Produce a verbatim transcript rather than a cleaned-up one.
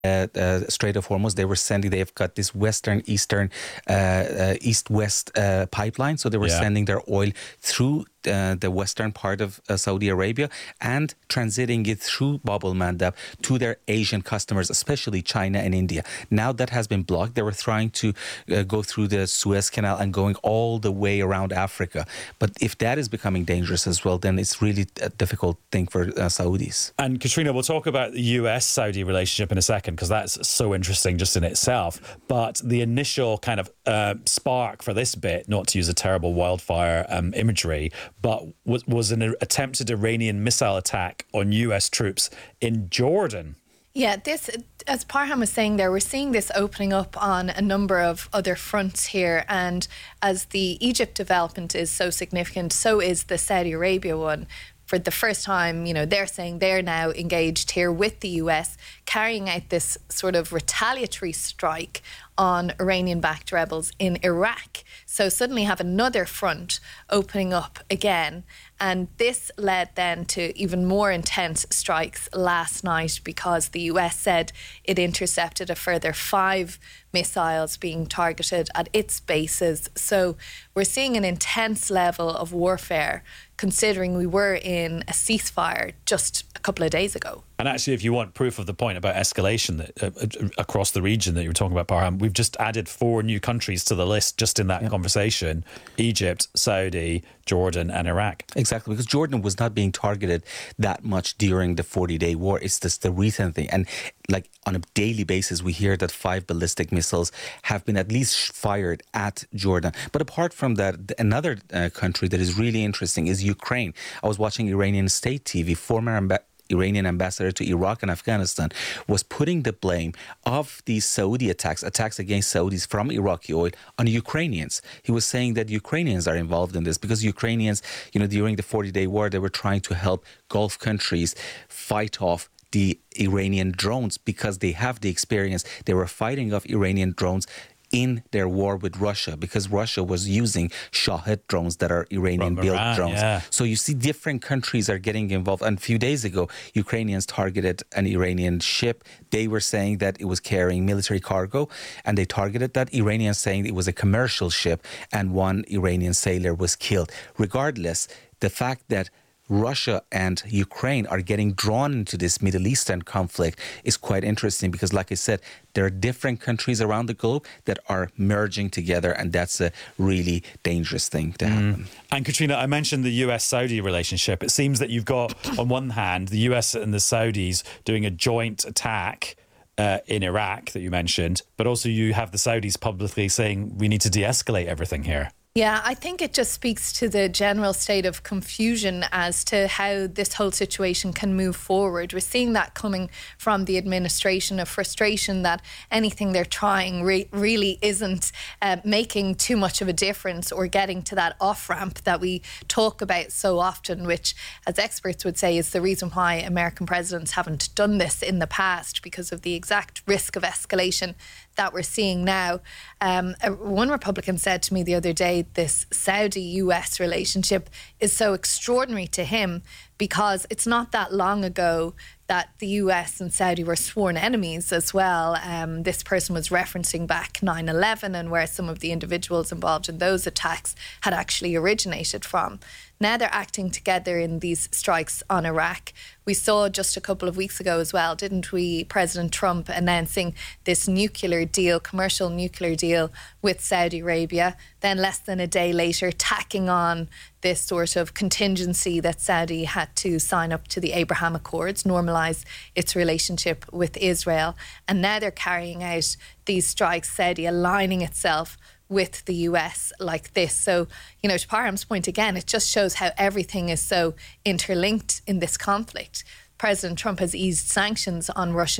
Uh, uh, Strait of Hormuz, they were sending, they've got this western, eastern, uh, uh, east-west uh, pipeline. So they were Yeah. sending their oil through uh, the western part of uh, Saudi Arabia and transiting it through Bab el-Mandab to their Asian customers, especially China and India. Now that has been blocked. They were trying to uh, go through the Suez Canal and going all the way around Africa. But if that is becoming dangerous as well, then it's really a difficult thing for uh, Saudis. And Katrina, we'll talk about the U S Saudi relationship in a second, because that's so interesting just in itself. But the initial kind of uh, spark for this bit, not to use a terrible wildfire um, imagery, but was, was an attempted Iranian missile attack on U S troops in Jordan. Yeah, this, as Parham was saying there, we're seeing this opening up on a number of other fronts here. And as the Egypt development is so significant, so is the Saudi Arabia one. For the first time, you know, they're saying they're now engaged here with the U S, carrying out this sort of retaliatory strike on Iranian-backed rebels in Iraq. So suddenly have another front opening up again. And this led then to even more intense strikes last night, because the U S said it intercepted a further five missiles being targeted at its bases. So we're seeing an intense level of warfare, considering we were in a ceasefire just a couple of days ago. And actually, if you want proof of the point about escalation that, uh, across the region that you were talking about, Parham, we've just added four new countries to the list just in that yep. conversation: Egypt, Saudi, Jordan and Iraq. Exactly, because Jordan was not being targeted that much during the forty-day war. It's just the recent thing. And like on a daily basis, we hear that five ballistic missiles have been at least fired at Jordan. But apart from that, another uh, country that is really interesting is Ukraine. I was watching Iranian state T V. Former amb- Iranian ambassador to Iraq and Afghanistan was putting the blame of these Saudi attacks, attacks against Saudis from Iraqi oil, on Ukrainians. He was saying that Ukrainians are involved in this because Ukrainians, you know, during the forty-day war, they were trying to help Gulf countries fight off the Iranian drones because they have the experience. They were fighting off Iranian drones in their war with Russia, because Russia was using Shahed drones that are Iranian-built drones. Yeah. So you see different countries are getting involved. And a few days ago, Ukrainians targeted an Iranian ship. They were saying that it was carrying military cargo, and they targeted that. Iranians saying it was a commercial ship, and one Iranian sailor was killed. Regardless, the fact that Russia and Ukraine are getting drawn into this Middle Eastern conflict is quite interesting, because, like I said, there are different countries around the globe that are merging together, and that's a really dangerous thing to happen. Mm. And Katrina, I mentioned the U S-Saudi relationship. It seems that you've got, on one hand, the U S and the Saudis doing a joint attack uh, in Iraq that you mentioned, but also you have the Saudis publicly saying we need to de-escalate everything here. Yeah, I think it just speaks to the general state of confusion as to how this whole situation can move forward. We're seeing that coming from the administration, a frustration that anything they're trying re- really isn't uh, making too much of a difference or getting to that off-ramp that we talk about so often, which, as experts would say, is the reason why American presidents haven't done this in the past, because of the exact risk of escalation that we're seeing now. Um, one Republican said to me the other day, this Saudi-U S relationship is so extraordinary to him because it's not that long ago that the U S and Saudi were sworn enemies as well. Um, this person was referencing back nine eleven and where some of the individuals involved in those attacks had actually originated from. Now they're acting together in these strikes on Iraq. We saw just a couple of weeks ago as well, didn't we, President Trump announcing this nuclear deal, commercial nuclear deal with Saudi Arabia. Then less than a day later, tacking on this sort of contingency that Saudi had to sign up to the Abraham Accords, normalise its relationship with Israel. And now they're carrying out these strikes, Saudi aligning itself with the U S like this. So, you know, to Parham's point again, it just shows how everything is so interlinked in this conflict. President Trump has eased sanctions on Russian